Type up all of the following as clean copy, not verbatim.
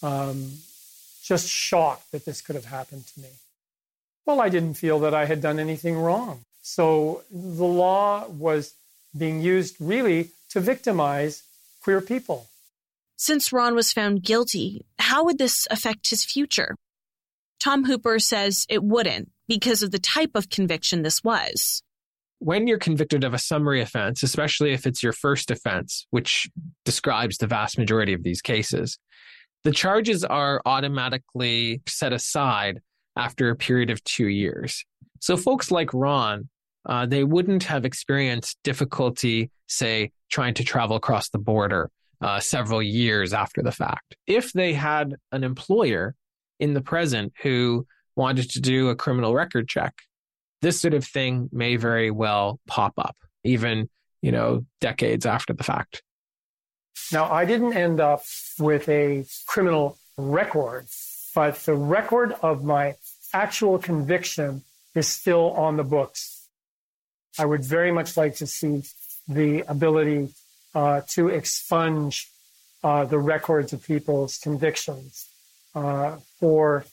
just shocked that this could have happened to me. Well, I didn't feel that I had done anything wrong. So the law was being used really to victimize queer people. Since Ron was found guilty, how would this affect his future? Tom Hooper says it wouldn't because of the type of conviction this was. When you're convicted of a summary offense, especially if it's your first offense, which describes the vast majority of these cases, the charges are automatically set aside after a period of 2 years. So folks like Ron, they wouldn't have experienced difficulty, say, trying to travel across the border several years after the fact. If they had an employer in the present who wanted to do a criminal record check, this sort of thing may very well pop up, even, decades after the fact. Now, I didn't end up with a criminal record, but the record of my actual conviction is still on the books. I would very much like to see the ability to expunge the records of people's convictions for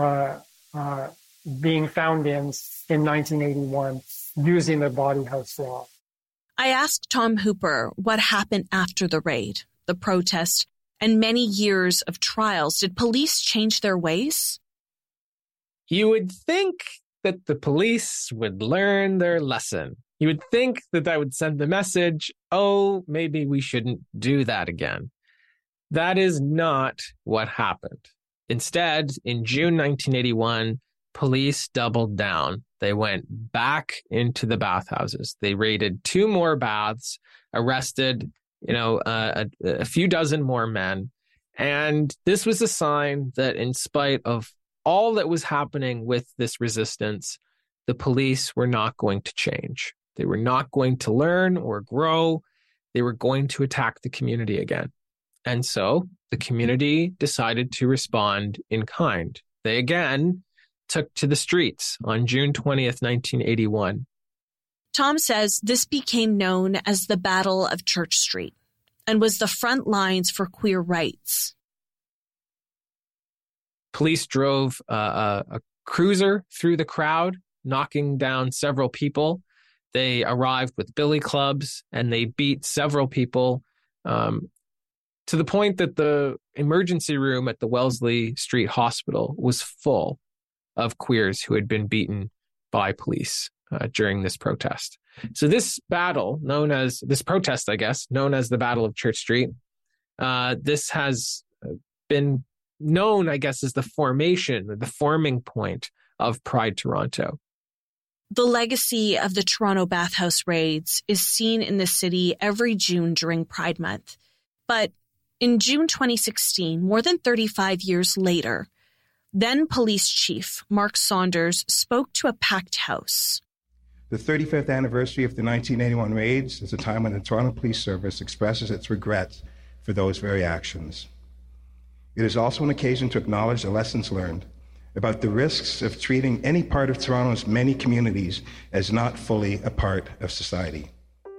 being found in 1981 using the Body House Law. I asked Tom Hooper what happened after the raid, the protest, and many years of trials. Did police change their ways? You would think that the police would learn their lesson. You would think that would send the message, oh, maybe we shouldn't do that again. That is not what happened. Instead, in June 1981, police doubled down. They went back into the bathhouses. They raided 2 more baths, arrested, a few dozen more men. And this was a sign that in spite of all that was happening with this resistance, the police were not going to change. They were not going to learn or grow. They were going to attack the community again. And so the community decided to respond in kind. They again took to the streets on June 20th, 1981. Tom says this became known as the Battle of Church Street and was the front lines for queer rights. Police drove a cruiser through the crowd, knocking down several people. They arrived with billy clubs and they beat several people to the point that the emergency room at the Wellesley Street Hospital was full of queers who had been beaten by police during this protest. So this protest, known as the Battle of Church Street, this has been known, as the forming point of Pride Toronto. The legacy of the Toronto bathhouse raids is seen in the city every June during Pride Month. But in June 2016, more than 35 years later, then Police Chief Mark Saunders spoke to a packed house. The 35th anniversary of the 1981 raids is a time when the Toronto Police Service expresses its regret for those very actions. It is also an occasion to acknowledge the lessons learned about the risks of treating any part of Toronto's many communities as not fully a part of society.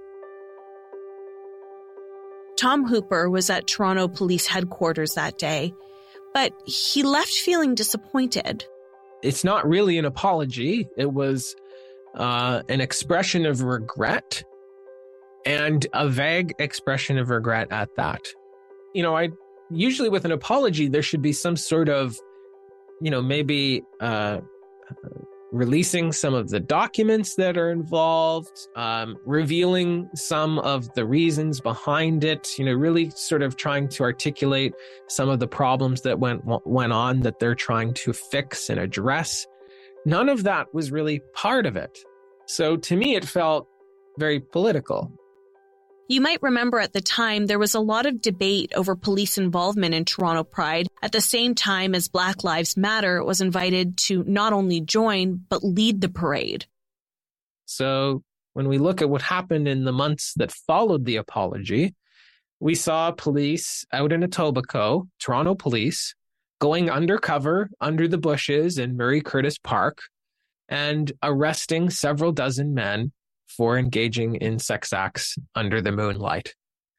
Tom Hooper was at Toronto Police Headquarters that day, but he left feeling disappointed. It's not really an apology. It was an expression of regret, and a vague expression of regret at that. Usually with an apology, there should be some sort of, maybe releasing some of the documents that are involved, revealing some of the reasons behind it, really sort of trying to articulate some of the problems that went on that they're trying to fix and address. None of that was really part of it. So to me, it felt very political. You might remember at the time there was a lot of debate over police involvement in Toronto Pride at the same time as Black Lives Matter was invited to not only join, but lead the parade. So when we look at what happened in the months that followed the apology, we saw police out in Etobicoke, Toronto police, going undercover under the bushes in Murray Curtis Park and arresting several dozen men for engaging in sex acts under the moonlight.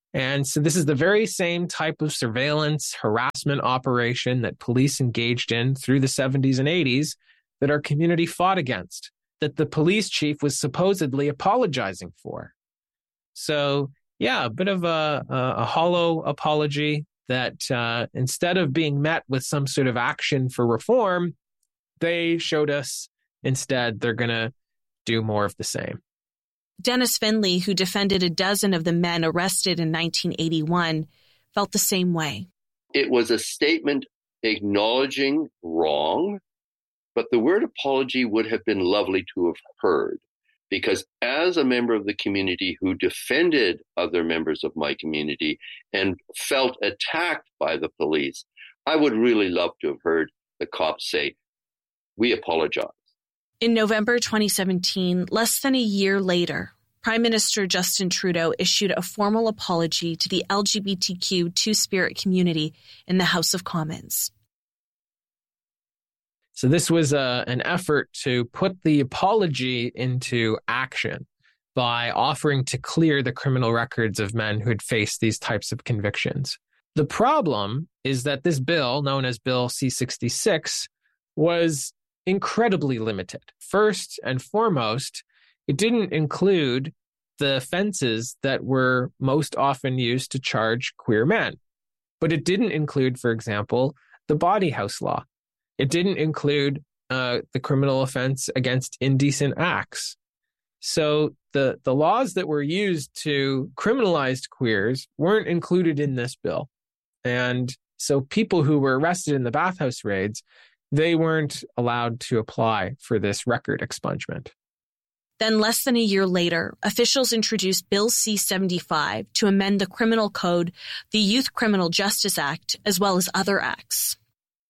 And so this is the very same type of surveillance harassment operation that police engaged in through the 70s and 80s that our community fought against, that the police chief was supposedly apologizing for. So, yeah, a bit of a hollow apology that instead of being met with some sort of action for reform, they showed us instead they're going to do more of the same. Dennis Finley, who defended a dozen of the men arrested in 1981, felt the same way. It was a statement acknowledging wrong, but the word apology would have been lovely to have heard, because as a member of the community who defended other members of my community and felt attacked by the police, I would really love to have heard the cops say, "We apologize." In November 2017, less than a year later, Prime Minister Justin Trudeau issued a formal apology to the LGBTQ Two-Spirit community in the House of Commons. So this was an effort to put the apology into action by offering to clear the criminal records of men who had faced these types of convictions. The problem is that this bill, known as Bill C-66, was incredibly limited. First and foremost, it didn't include the offenses that were most often used to charge queer men. But it didn't include, for example, the body house law. It didn't include the criminal offense against indecent acts. So the laws that were used to criminalize queers weren't included in this bill. And so people who were arrested in the bathhouse raids, they weren't allowed to apply for this record expungement. Then less than a year later, officials introduced Bill C-75 to amend the criminal code, the Youth Criminal Justice Act, as well as other acts.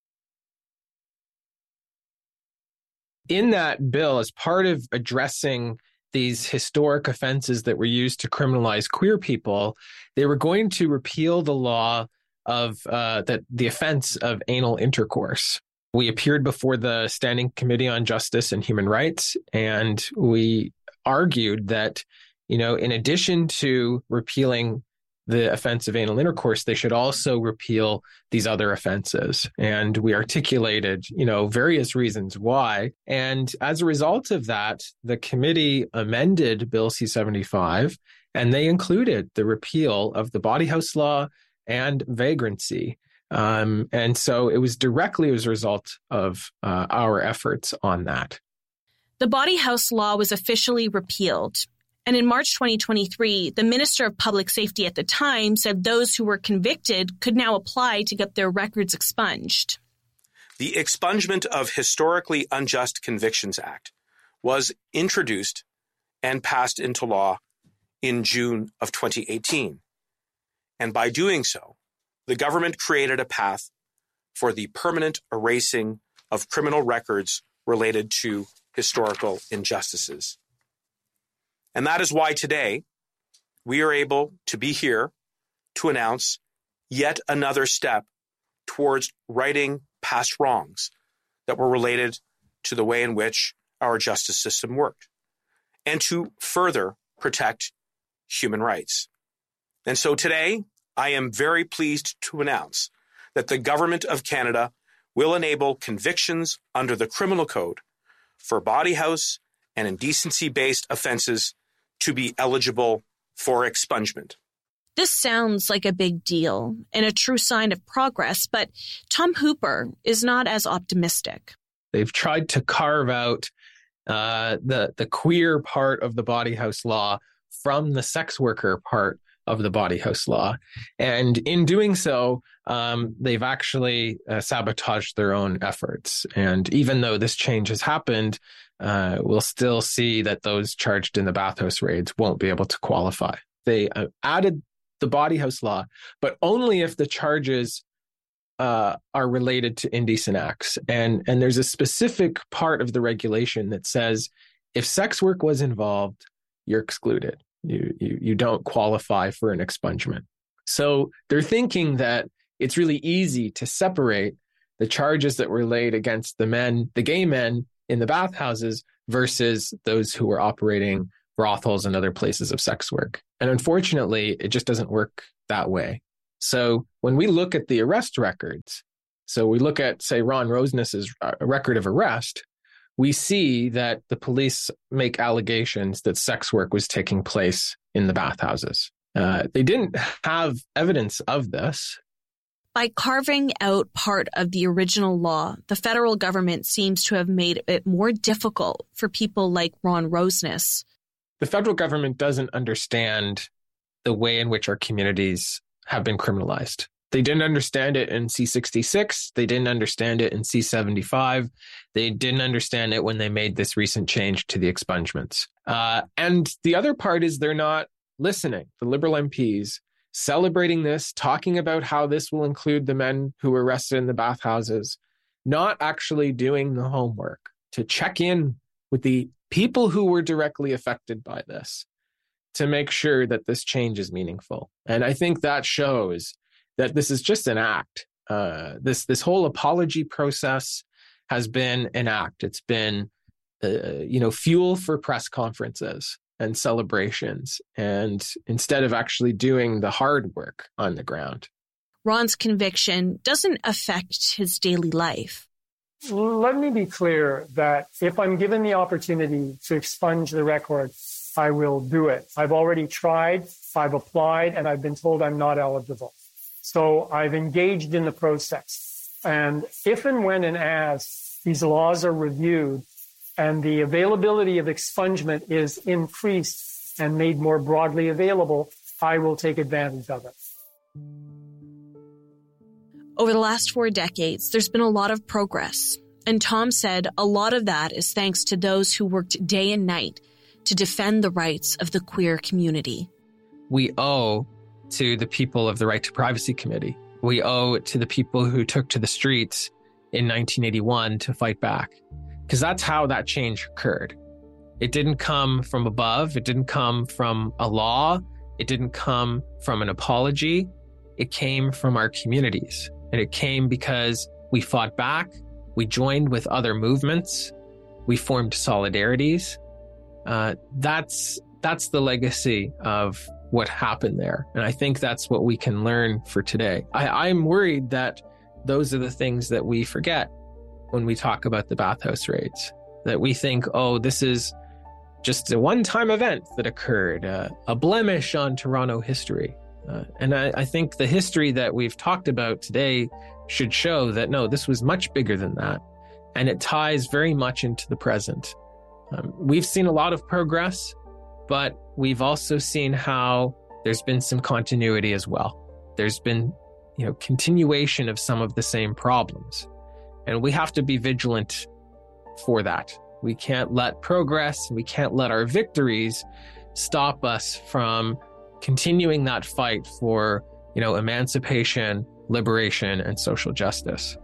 In that bill, as part of addressing these historic offenses that were used to criminalize queer people, they were going to repeal the law of the offense of anal intercourse. We appeared before the Standing Committee on Justice and Human Rights, and we argued that, in addition to repealing the offense of anal intercourse, they should also repeal these other offenses. And we articulated, various reasons why. And as a result of that, the committee amended Bill C-75, and they included the repeal of the body house law and vagrancy. And so it was directly as a result of our efforts on that. The body house law was officially repealed. And in March 2023, the Minister of Public Safety at the time said those who were convicted could now apply to get their records expunged. The Expungement of Historically Unjust Convictions Act was introduced and passed into law in June of 2018. And by doing so, the government created a path for the permanent erasing of criminal records related to historical injustices. And that is why today we are able to be here to announce yet another step towards righting past wrongs that were related to the way in which our justice system worked, and to further protect human rights. And so today, I am very pleased to announce that the Government of Canada will enable convictions under the Criminal Code for body house and indecency-based offenses to be eligible for expungement. This sounds like a big deal and a true sign of progress, but Tom Hooper is not as optimistic. They've tried to carve out the queer part of the body house law from the sex worker part of the body house law. And in doing so, they've actually sabotaged their own efforts. And even though this change has happened, we'll still see that those charged in the bathhouse raids won't be able to qualify. They added the body house law, but only if the charges are related to indecent acts. And there's a specific part of the regulation that says if sex work was involved, you're excluded. You don't qualify for an expungement. So they're thinking that it's really easy to separate the charges that were laid against the gay men in the bathhouses versus those who were operating brothels and other places of sex work. And unfortunately, it just doesn't work that way. So when we look at the arrest records, so we look at, say, Ron Rosness's record of arrest, we see that the police make allegations that sex work was taking place in the bathhouses. They didn't have evidence of this. By carving out part of the original law, the federal government seems to have made it more difficult for people like Ron Rosness. The federal government doesn't understand the way in which our communities have been criminalized. They didn't understand it in C-66. They didn't understand it in C-75. They didn't understand it when they made this recent change to the expungements. And the other part is they're not listening. The Liberal MPs celebrating this, talking about how this will include the men who were arrested in the bathhouses, not actually doing the homework to check in with the people who were directly affected by this to make sure that this change is meaningful. And I think that shows that this is just an act. This whole apology process has been an act. It's been, fuel for press conferences and celebrations, and instead of actually doing the hard work on the ground. Ron's conviction doesn't affect his daily life. Let me be clear that if I'm given the opportunity to expunge the record, I will do it. I've already tried, I've applied, and I've been told I'm not eligible. So I've engaged in the process. And if and when and as these laws are reviewed and the availability of expungement is increased and made more broadly available, I will take advantage of it. Over the last 4 decades, there's been a lot of progress. And Tom said a lot of that is thanks to those who worked day and night to defend the rights of the queer community. We owe to the people of the Right to Privacy Committee. We owe it to the people who took to the streets in 1981 to fight back, because that's how that change occurred. It didn't come from above. It didn't come from a law. It didn't come from an apology. It came from our communities. And it came because we fought back. We joined with other movements. We formed solidarities. That's the legacy of what happened there. And I think that's what we can learn for today. I'm worried that those are the things that we forget when we talk about the bathhouse raids, that we think, oh, this is just a one-time event that occurred, a blemish on Toronto history. And I think the history that we've talked about today should show that, no, this was much bigger than that. And it ties very much into the present. We've seen a lot of progress, but we've also seen how there's been some continuity as well. There's been, continuation of some of the same problems. And we have to be vigilant for that. We can't let progress, we can't let our victories stop us from continuing that fight for, emancipation, liberation, and social justice.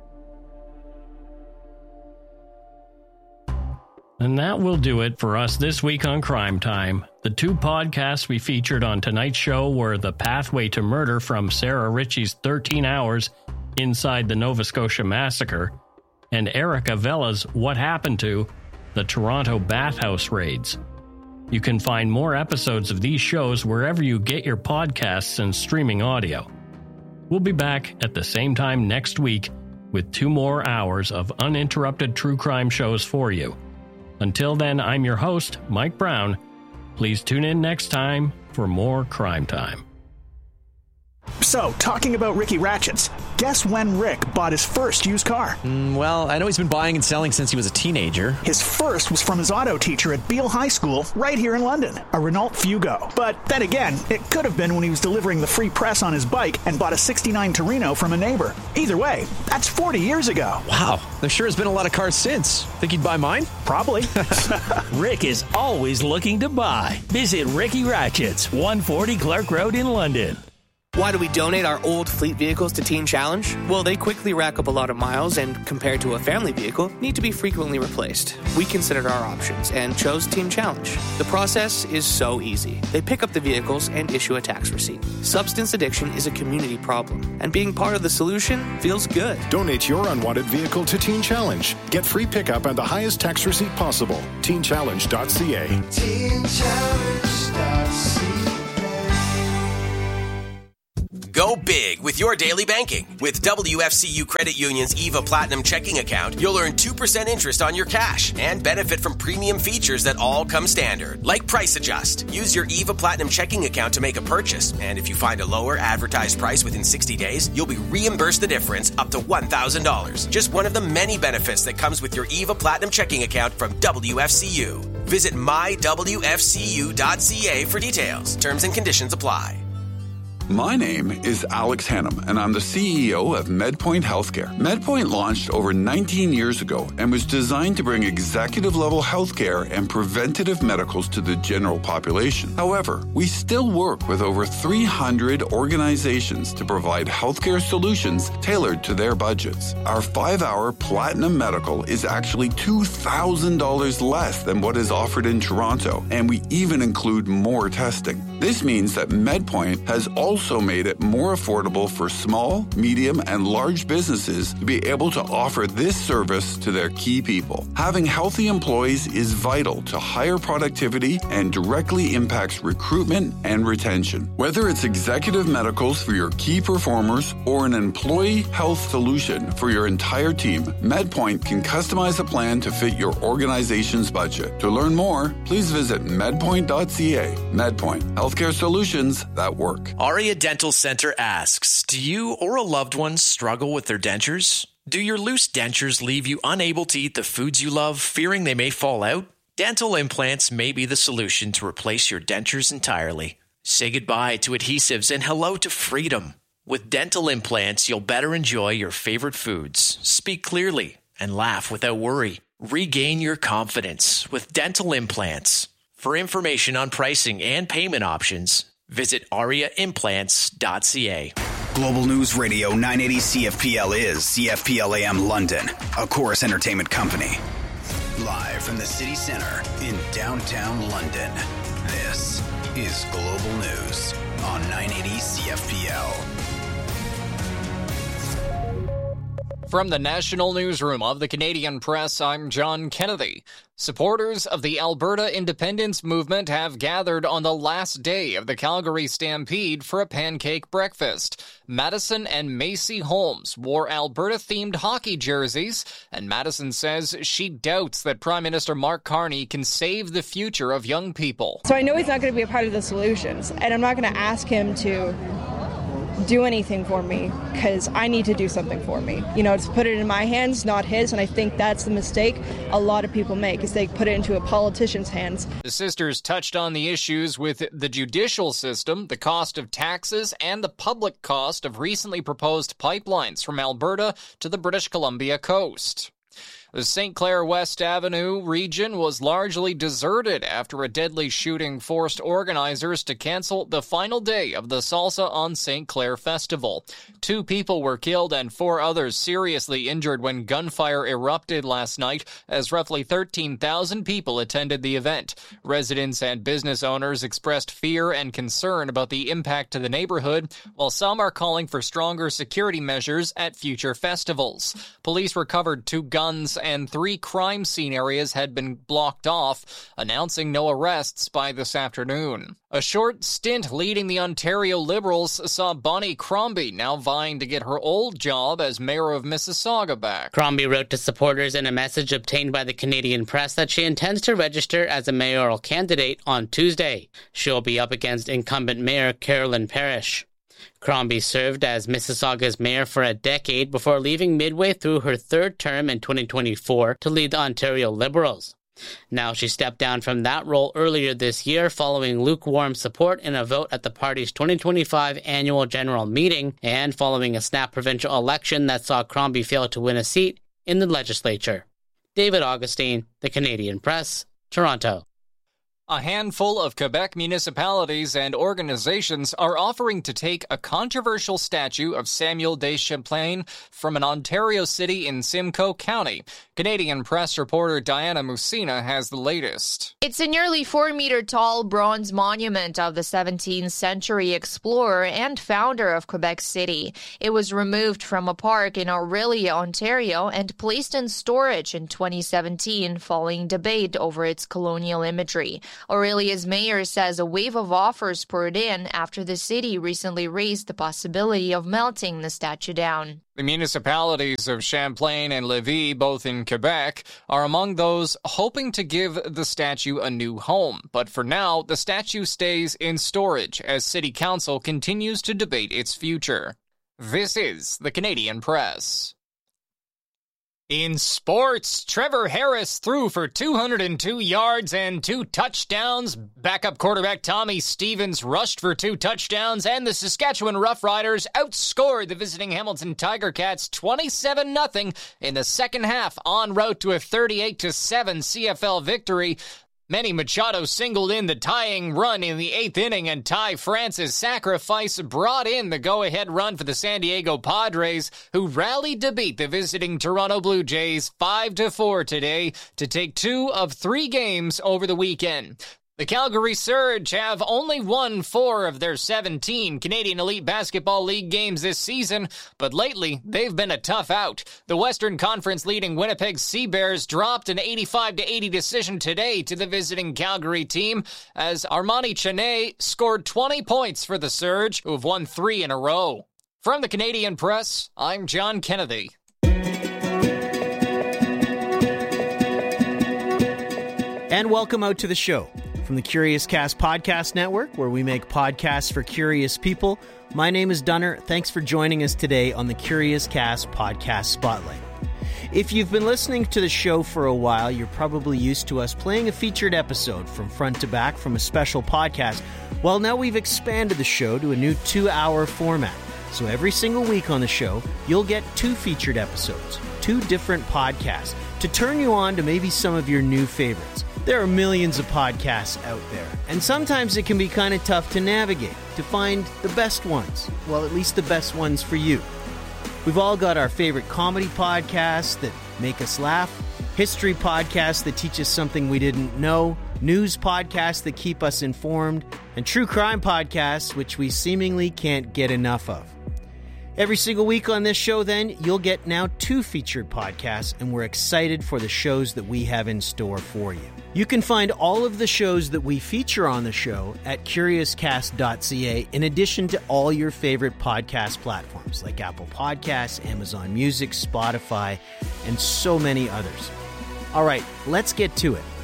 And that will do it for us this week on Crime Time. The 2 podcasts we featured on tonight's show were The Pathway to Murder from Sarah Ritchie's 13 Hours Inside the Nova Scotia Massacre, and Erica Vella's What Happened to the Toronto Bathhouse Raids. You can find more episodes of these shows wherever you get your podcasts and streaming audio. We'll be back at the same time next week with 2 more hours of uninterrupted true crime shows for you. Until then, I'm your host, Mike Brown. Please tune in next time for more Crime Time. So, talking about Ricky Ratchets, guess when Rick bought his first used car? Well, I know he's been buying and selling since he was a teenager. His first was from his auto teacher at Beale High School, right here in London, a Renault Fugo. But then again, it could have been when he was delivering the free press on his bike and bought a '69 Torino from a neighbor. Either way, that's 40 years ago. Wow, there sure has been a lot of cars since. Think he'd buy mine? Probably. Rick is always looking to buy. Visit Ricky Ratchets, 140 Clark Road in London. Why do we donate our old fleet vehicles to Teen Challenge? Well, they quickly rack up a lot of miles and, compared to a family vehicle, need to be frequently replaced. We considered our options and chose Teen Challenge. The process is so easy. They pick up the vehicles and issue a tax receipt. Substance addiction is a community problem, and being part of the solution feels good. Donate your unwanted vehicle to Teen Challenge. Get free pickup and the highest tax receipt possible. TeenChallenge.ca. TeenChallenge.ca. Go big with your daily banking. With WFCU Credit Union's EVA Platinum checking account, you'll earn 2% interest on your cash and benefit from premium features that all come standard, like Price Adjust. Use your EVA Platinum checking account to make a purchase, and if you find a lower advertised price within 60 days, you'll be reimbursed the difference up to $1,000. Just one of the many benefits that comes with your EVA Platinum checking account from WFCU. Visit mywfcu.ca for details. Terms and conditions apply. My name is Alex Hannum, and I'm the CEO of MedPoint Healthcare. MedPoint launched over 19 years ago and was designed to bring executive-level healthcare and preventative medicals to the general population. However, we still work with over 300 organizations to provide healthcare solutions tailored to their budgets. Our 5-hour Platinum Medical is actually $2,000 less than what is offered in Toronto, and we even include more testing. This means that MedPoint has also made it more affordable for small, medium, and large businesses to be able to offer this service to their key people. Having healthy employees is vital to higher productivity and directly impacts recruitment and retention. Whether it's executive medicals for your key performers or an employee health solution for your entire team, MedPoint can customize a plan to fit your organization's budget. To learn more, please visit medpoint.ca. MedPoint, healthcare solutions that work. Aria Dental Center asks, do you or a loved one struggle with their dentures? Do your loose dentures leave you unable to eat the foods you love, fearing they may fall out? Dental implants may be the solution to replace your dentures entirely. Say goodbye to adhesives and hello to freedom. With dental implants, you'll better enjoy your favorite foods, speak clearly, and laugh without worry. Regain your confidence with dental implants. For information on pricing and payment options, visit ariaimplants.ca. Global News Radio 980 CFPL is CFPL AM London, a Chorus Entertainment company. Live from the city centre in downtown London, this is Global News on 980 CFPL. From the National Newsroom of the Canadian Press, I'm John Kennedy. Supporters of the Alberta Independence Movement have gathered on the last day of the Calgary Stampede for a pancake breakfast. Madison and Macy Holmes wore Alberta-themed hockey jerseys, and Madison says she doubts that Prime Minister Mark Carney can save the future of young people. So I know he's not going to be a part of the solutions, and I'm not going to ask him to do anything for me because I need to do something for me. You know, to put it in my hands, not his, and I think that's the mistake a lot of people make is they put it into a politician's hands. The sisters touched on the issues with the judicial system, the cost of taxes, and the public cost of recently proposed pipelines from Alberta to the British Columbia coast. The St. Clair West Avenue region was largely deserted after a deadly shooting forced organizers to cancel the final day of the Salsa on St. Clair Festival. 2 people were killed and 4 others seriously injured when gunfire erupted last night as roughly 13,000 people attended the event. Residents and business owners expressed fear and concern about the impact to the neighborhood, while some are calling for stronger security measures at future festivals. Police recovered 2 guns and 3 crime scene areas had been blocked off, announcing no arrests by this afternoon. A short stint leading the Ontario Liberals saw Bonnie Crombie now vying to get her old job as mayor of Mississauga back. Crombie wrote to supporters in a message obtained by the Canadian Press that she intends to register as a mayoral candidate on Tuesday. She'll be up against incumbent Mayor Carolyn Parrish. Crombie served as Mississauga's mayor for a decade before leaving midway through her 3rd term in 2024 to lead the Ontario Liberals. Now she stepped down from that role earlier this year following lukewarm support in a vote at the party's 2025 annual general meeting and following a snap provincial election that saw Crombie fail to win a seat in the legislature. David Augustine, The Canadian Press, Toronto. A handful of Quebec municipalities and organizations are offering to take a controversial statue of Samuel de Champlain from an Ontario city in Simcoe County. Canadian Press reporter Diana Musina has the latest. It's a nearly 4-meter-tall bronze monument of the 17th century explorer and founder of Quebec City. It was removed from a park in Orillia, Ontario, and placed in storage in 2017 following debate over its colonial imagery. Orillia's mayor says a wave of offers poured in after the city recently raised the possibility of melting the statue down. The municipalities of Champlain and Lévis, both in Quebec, are among those hoping to give the statue a new home. But for now, the statue stays in storage as City Council continues to debate its future. This is the Canadian Press. In sports, Trevor Harris threw for 202 yards and 2 touchdowns. Backup quarterback Tommy Stevens rushed for 2 touchdowns, and the Saskatchewan Roughriders outscored the visiting Hamilton Tiger Cats 27-0 in the second half, en route to a 38-7 CFL victory. Manny Machado singled in the tying run in the 8th inning, and Ty France's sacrifice brought in the go-ahead run for the San Diego Padres, who rallied to beat the visiting Toronto Blue Jays 5-4 today to take 2 of 3 games over the weekend. The Calgary Surge have only won 4 of their 17 Canadian Elite Basketball League games this season, but lately they've been a tough out. The Western Conference leading Winnipeg Sea Bears dropped an 85-80 decision today to the visiting Calgary team, as Armani Chene scored 20 points for the Surge, who have won 3 in a row. From the Canadian Press, I'm John Kennedy. And welcome out to the show. From the Curious Cast Podcast Network, where we make podcasts for curious people, my name is Dunner. Thanks for joining us today on the Curious Cast Podcast Spotlight. If you've been listening to the show for a while, you're probably used to us playing a featured episode from front to back from a special podcast. Well, now we've expanded the show to a new 2-hour format. So every single week on the show, you'll get 2 featured episodes, 2 different podcasts, to turn you on to maybe some of your new favorites. There are millions of podcasts out there, and sometimes it can be kind of tough to navigate, to find the best ones. Well, at least the best ones for you. We've all got our favorite comedy podcasts that make us laugh, history podcasts that teach us something we didn't know, news podcasts that keep us informed, and true crime podcasts which we seemingly can't get enough of. Every single week on this show, then, you'll get now 2 featured podcasts, and we're excited for the shows that we have in store for you. You can find all of the shows that we feature on the show at curiouscast.ca, in addition to all your favorite podcast platforms like Apple Podcasts, Amazon Music, Spotify, and so many others. All right, let's get to it.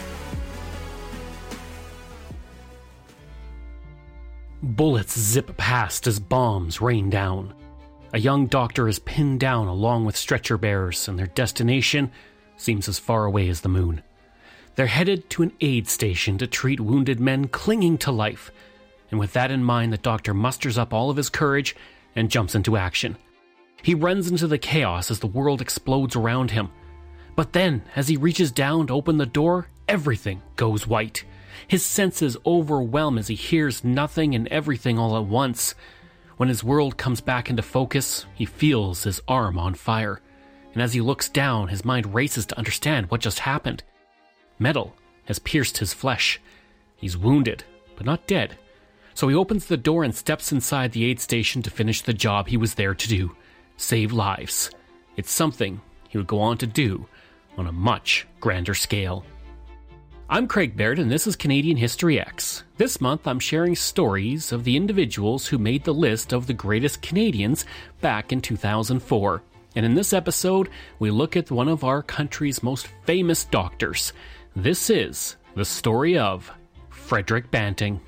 Bullets zip past as bombs rain down. A young doctor is pinned down along with stretcher bearers, and their destination seems as far away as the moon. They're headed to an aid station to treat wounded men clinging to life. And with that in mind, the doctor musters up all of his courage and jumps into action. He runs into the chaos as the world explodes around him. But then, as he reaches down to open the door, everything goes white. His senses overwhelm as he hears nothing and everything all at once. When his world comes back into focus, he feels his arm on fire. And as he looks down, his mind races to understand what just happened. Metal has pierced his flesh. He's wounded, but not dead. So he opens the door and steps inside the aid station to finish the job he was there to do: save lives. It's something he would go on to do on a much grander scale. I'm Craig Baird, and this is Canadian History X. This month, I'm sharing stories of the individuals who made the list of the greatest Canadians back in 2004. And in this episode, we look at one of our country's most famous doctors. This is the story of Frederick Banting.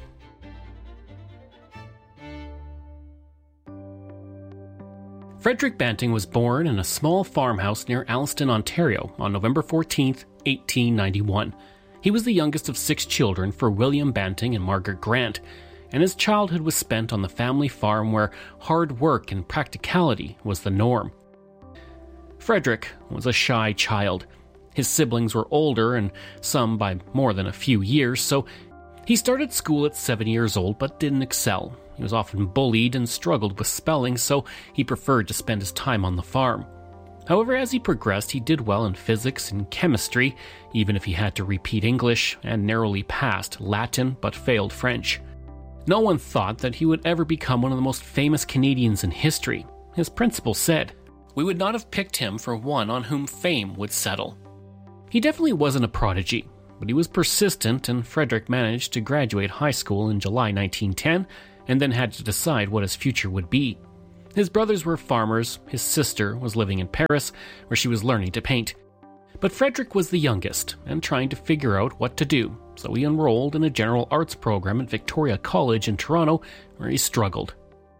Frederick Banting was born in a small farmhouse near Alliston, Ontario on November 14th, 1891. He was the youngest of 6 children for William Banting and Margaret Grant, and his childhood was spent on the family farm where hard work and practicality was the norm. Frederick was a shy child. His siblings were older, and some by more than a few years, so he started school at 7 years old but didn't excel. He was often bullied and struggled with spelling, so he preferred to spend his time on the farm. However, as he progressed, he did well in physics and chemistry, even if he had to repeat English, and narrowly passed Latin but failed French. No one thought that he would ever become one of the most famous Canadians in history. His principal said, "We would not have picked him for one on whom fame would settle." He definitely wasn't a prodigy, but he was persistent, and Frederick managed to graduate high school in July 1910 and then had to decide what his future would be. His brothers were farmers, his sister was living in Paris, where she was learning to paint. But Frederick was the youngest and trying to figure out what to do, so he enrolled in a general arts program at Victoria College in Toronto, where he struggled.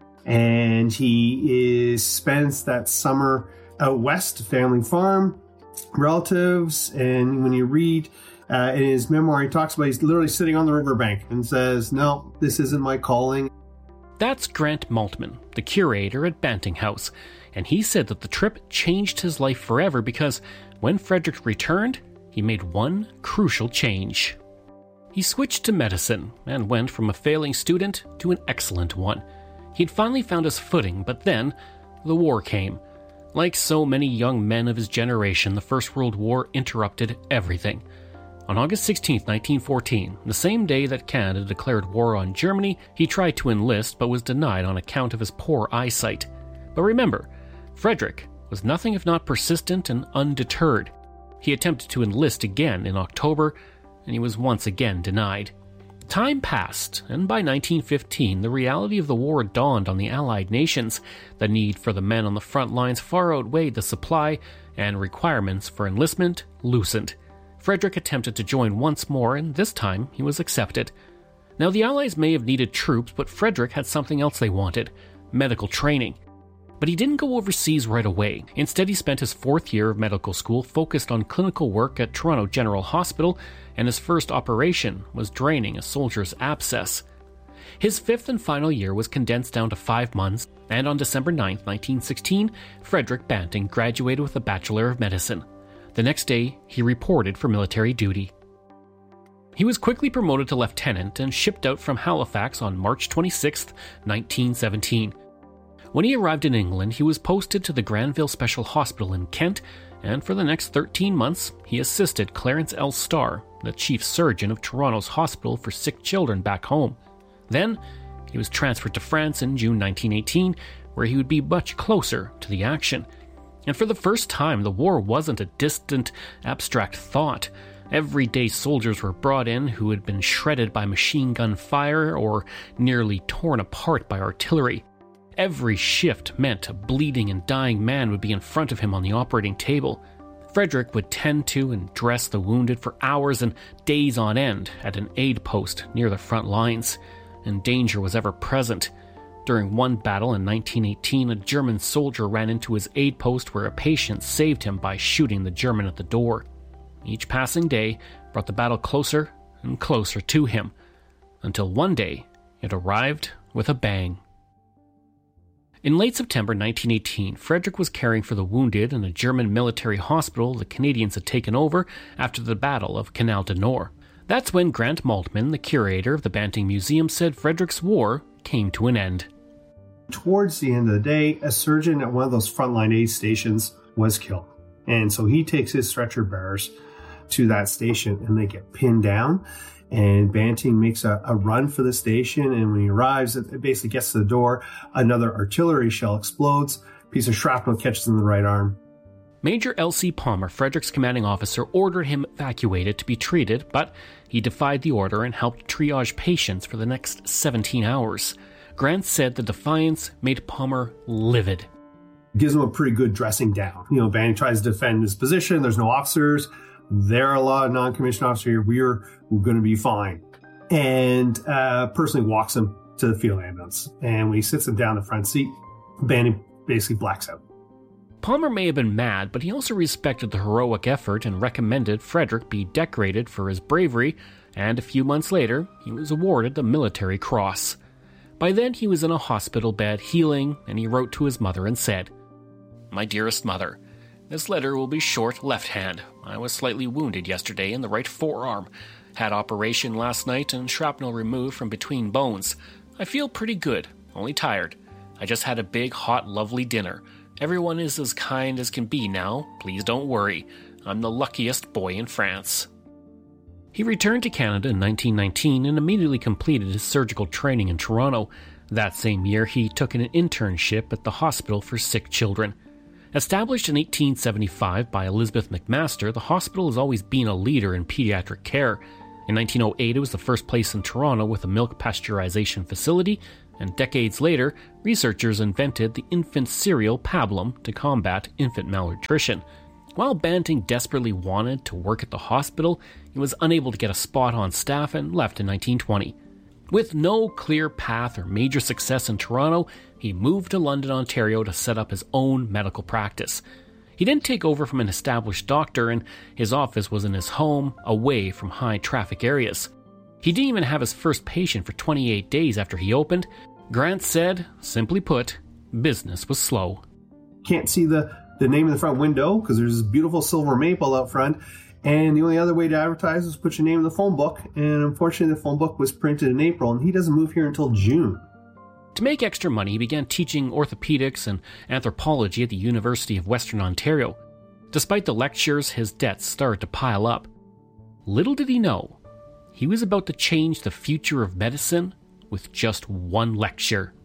And he spends that summer out west, family farm, relatives, and when you read in his memoir, he talks about he's literally sitting on the riverbank and says, "No, this isn't my calling." That's Grant Maltman, the curator at Banting House, and he said that the trip changed his life forever because when Frederick returned, he made one crucial change. He switched to medicine and went from a failing student to an excellent one. He'd finally found his footing, but then the war came. Like so many young men of his generation, the First World War interrupted everything. On August 16, 1914, the same day that Canada declared war on Germany, he tried to enlist but was denied on account of his poor eyesight. But remember, Frederick was nothing if not persistent and undeterred. He attempted to enlist again in October, and he was once again denied. Time passed, and by 1915, the reality of the war dawned on the Allied nations. The need for the men on the front lines far outweighed the supply, and requirements for enlistment loosened. Frederick attempted to join once more, and this time he was accepted. Now, the Allies may have needed troops, but Frederick had something else they wanted: medical training. But he didn't go overseas right away. Instead, he spent his fourth year of medical school focused on clinical work at Toronto General Hospital, and his first operation was draining a soldier's abscess. His fifth and final year was condensed down to 5 months, and on December 9, 1916, Frederick Banting graduated with a Bachelor of Medicine. The next day, he reported for military duty. He was quickly promoted to lieutenant and shipped out from Halifax on March 26, 1917. When he arrived in England, he was posted to the Granville Special Hospital in Kent, and for the next 13 months, he assisted Clarence L. Starr, the chief surgeon of Toronto's Hospital for Sick Children back home. Then, he was transferred to France in June 1918, where he would be much closer to the action. And for the first time, the war wasn't a distant, abstract thought. Everyday soldiers were brought in who had been shredded by machine gun fire or nearly torn apart by artillery. Every shift meant a bleeding and dying man would be in front of him on the operating table. Frederick would tend to and dress the wounded for hours and days on end at an aid post near the front lines, and danger was ever present. During one battle in 1918, a German soldier ran into his aid post where a patient saved him by shooting the German at the door. Each passing day brought the battle closer and closer to him, until one day it arrived with a bang. In late September 1918, Frederick was caring for the wounded in a German military hospital the Canadians had taken over after the Battle of Canal du Nord. That's when Grant Maltman, the curator of the Banting Museum, said Frederick's war came to an end. Towards the end of the day, a surgeon at one of those frontline aid stations was killed. And so he takes his stretcher bearers to that station and they get pinned down. And Banting makes a run for the station. And when he arrives, it basically gets to the door. Another artillery shell explodes. A piece of shrapnel catches him in the right arm. Major L.C. Palmer, Frederick's commanding officer, ordered him evacuated to be treated, but he defied the order and helped triage patients for the next 17 hours. Grant said the defiance made Palmer livid. Gives him a pretty good dressing down. Banting tries to defend his position. There's no officers. There are a lot of non-commissioned officers here. We're going to be fine. And personally walks him to the field ambulance. And when he sits him down in the front seat, Banting basically blacks out. Palmer may have been mad, but he also respected the heroic effort and recommended Frederick be decorated for his bravery, and a few months later, he was awarded the Military Cross. By then, he was in a hospital bed healing, and he wrote to his mother and said, "My dearest mother, This letter will be short left-hand. I was slightly wounded yesterday in the right forearm. Had operation last night and shrapnel removed from between bones. I feel pretty good, only tired. I just had a big, hot, lovely dinner. Everyone is as kind as can be now. Please don't worry. I'm the luckiest boy in France. He returned to Canada in 1919 and immediately completed his surgical training in Toronto. That same year, he took an internship at the Hospital for Sick Children. Established in 1875 by Elizabeth McMaster, the hospital has always been a leader in pediatric care. In 1908, it was the first place in Toronto with a milk pasteurization facility, and decades later, researchers invented the infant cereal Pablum to combat infant malnutrition. While Banting desperately wanted to work at the hospital, he was unable to get a spot on staff and left in 1920. With no clear path or major success in Toronto, he moved to London, Ontario to set up his own medical practice. He didn't take over from an established doctor, and his office was in his home, away from high traffic areas. He didn't even have his first patient for 28 days after he opened. Grant said, simply put, business was slow. Can't see the name in the front window because there's this beautiful silver maple out front. And the only other way to advertise is put your name in the phone book. And unfortunately, the phone book was printed in April, and he doesn't move here until June. To make extra money, he began teaching orthopedics and anthropology at the University of Western Ontario. Despite the lectures, his debts started to pile up. Little did he know, he was about to change the future of medicine with just one lecture.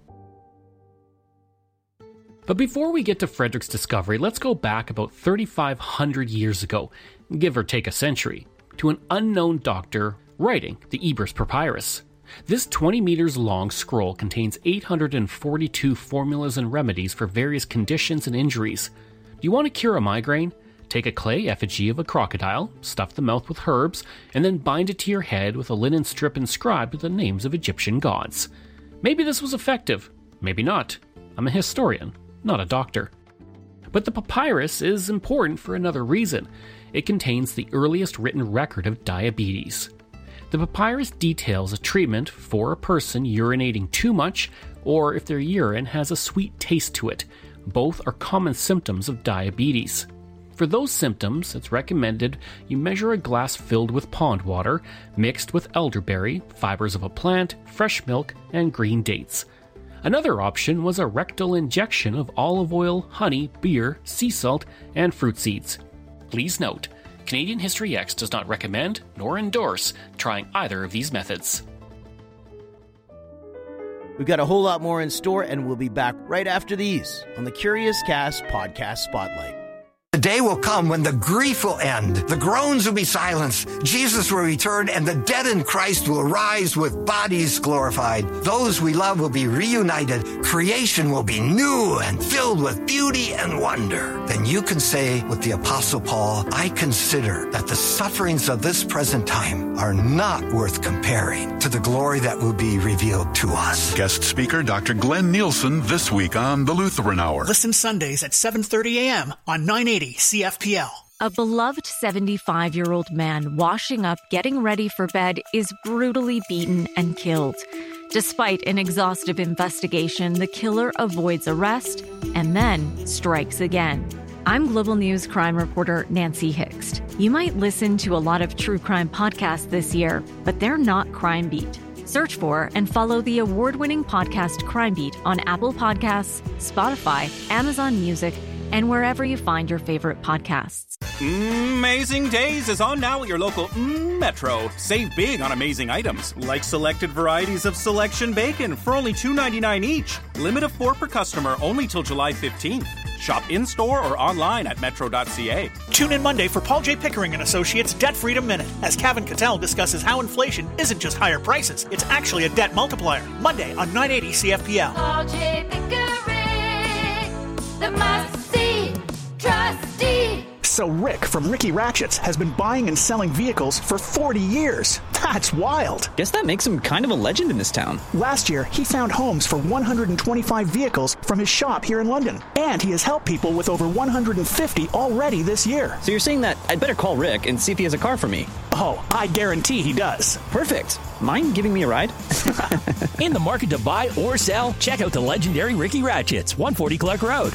But before we get to Frederick's discovery, let's go back about 3,500 years ago, give or take a century, to an unknown doctor writing the Ebers Papyrus. This 20 meters long scroll contains 842 formulas and remedies for various conditions and injuries. Do you want to cure a migraine? Take a clay effigy of a crocodile, stuff the mouth with herbs, and then bind it to your head with a linen strip inscribed with the names of Egyptian gods. Maybe this was effective, maybe not. I'm a historian, not a doctor. But the papyrus is important for another reason. It contains the earliest written record of diabetes. The papyrus details a treatment for a person urinating too much or if their urine has a sweet taste to it. Both are common symptoms of diabetes. For those symptoms, it's recommended you measure a glass filled with pond water, mixed with elderberry, fibers of a plant, fresh milk, and green dates. Another option was a rectal injection of olive oil, honey, beer, sea salt, and fruit seeds. Please note, Canadian History X does not recommend nor endorse trying either of these methods. We've got a whole lot more in store, and we'll be back right after these on the Curious Cast Podcast Spotlight. The day will come when the grief will end, the groans will be silenced, Jesus will return, and the dead in Christ will rise with bodies glorified. Those we love will be reunited. Creation will be new and filled with beauty and wonder. Then you can say with the Apostle Paul, I consider that the sufferings of this present time are not worth comparing to the glory that will be revealed to us. Guest speaker Dr. Glenn Nielsen this week on The Lutheran Hour. Listen Sundays at 7:30 a.m. on 980 CFPL. A beloved 75-year-old man washing up, getting ready for bed, is brutally beaten and killed. Despite an exhaustive investigation, the killer avoids arrest and then strikes again. I'm Global News crime reporter Nancy Hixt. You might listen to a lot of true crime podcasts this year, but they're not Crime Beat. Search for and follow the award-winning podcast Crime Beat on Apple Podcasts, Spotify, Amazon Music, and wherever you find your favorite podcasts. Amazing Days is on now at your local Metro. Save big on amazing items, like selected varieties of Selection Bacon for only $2.99 each. Limit of 4 per customer, only till July 15th. Shop in-store or online at metro.ca. Tune in Monday for Paul J. Pickering & Associates Debt Freedom Minute, as Kevin Cattell discusses how inflation isn't just higher prices, it's actually a debt multiplier. Monday on 980 CFPL. Paul J. Pickering, the must-see trustee. So Rick from Ricky Ratchets has been buying and selling vehicles for 40 years. That's wild. Guess that makes him kind of a legend in this town. Last year, he found homes for 125 vehicles from his shop here in London. And he has helped people with over 150 already this year. So you're saying that I'd better call Rick and see if he has a car for me? Oh, I guarantee he does. Perfect. mind giving me a ride? In the market to buy or sell, check out the legendary Ricky Ratchets, 140 Clark Road,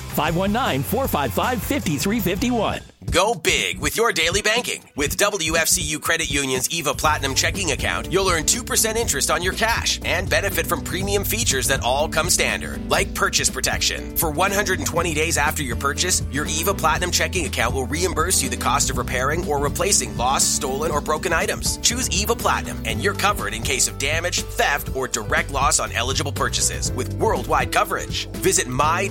519-455-5351. Go big with your daily banking. With WFCU Credit Union's EVA Platinum checking account, you'll earn 2% interest on your cash and benefit from premium features that all come standard, like purchase protection. For 120 days after your purchase, your EVA Platinum checking account will reimburse you the cost of repairing or replacing lost, stolen, or broken items. Choose EVA Platinum and you're covered in case of damage, theft, or direct loss on eligible purchases with worldwide coverage. Visit